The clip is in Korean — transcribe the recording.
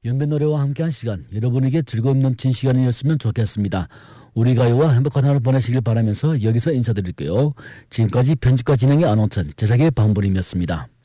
연배 노래와 함께한 시간, 여러분에게 즐거움 넘친 시간이었으면 좋겠습니다. 우리 가요와 행복한 하루 보내시길 바라면서 여기서 인사드릴게요. 지금까지 편집과 진행의 안원천, 제작의 방불임이었습니다.